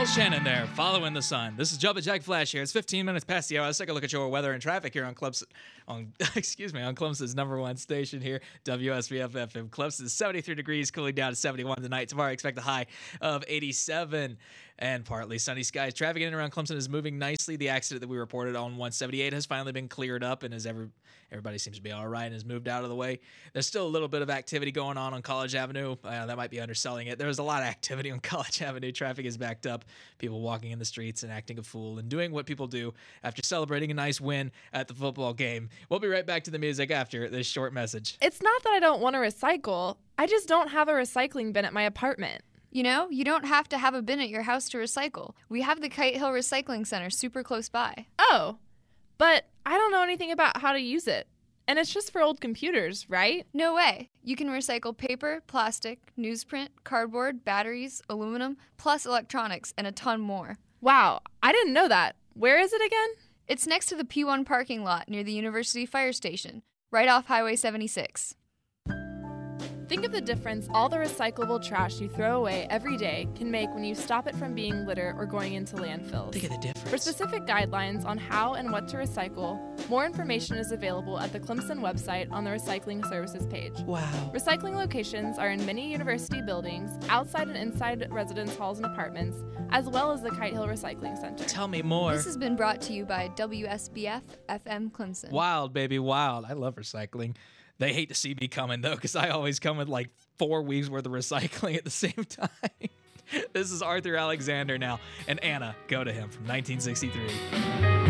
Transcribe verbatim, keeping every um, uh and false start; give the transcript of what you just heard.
Cole Shannon there, following the sun. This is Jubba Jack Flash here. It's fifteen minutes past the hour. Let's take a look at your weather and traffic here on Clemson, on excuse me, on Clemson's number one station here, W S B F F M. Clemson is seventy-three degrees, cooling down to seventy-one tonight. Tomorrow, expect a high of eighty-seven and partly sunny skies. Traffic in and around Clemson is moving nicely. The accident that we reported on one seventy-eight has finally been cleared up, and as every everybody seems to be all right and has moved out of the way. There's still a little bit of activity going on on College Avenue. Uh, that might be underselling it. There's a lot of activity on College Avenue. Traffic is backed up. People walking in the streets and acting a fool and doing what people do after celebrating a nice win at the football game. We'll be right back to the music after this short message. It's not that I don't want to recycle. I just don't have a recycling bin at my apartment. You know, you don't have to have a bin at your house to recycle. We have the Kite Hill Recycling Center super close by. Oh, but I don't know anything about how to use it. And it's just for old computers, right? No way. You can recycle paper, plastic, newsprint, cardboard, batteries, aluminum, plus electronics, and a ton more. Wow, I didn't know that. Where is it again? It's next to the P one parking lot near the University Fire Station, right off Highway seventy-six. Think of the difference all the recyclable trash you throw away every day can make when you stop it from being litter or going into landfills. Think of the difference. For specific guidelines on how and what to recycle, more information is available at the Clemson website on the Recycling Services page. Wow. Recycling locations are in many university buildings, outside and inside residence halls and apartments, as well as the Kite Hill Recycling Center. Tell me more. This has been brought to you by W S B F F M Clemson. Wild, baby, wild. I love recycling. They hate to see me coming, though, because I always come with like four weeks worth of recycling at the same time. This is Arthur Alexander now, and Anna, go to him from nineteen sixty-three.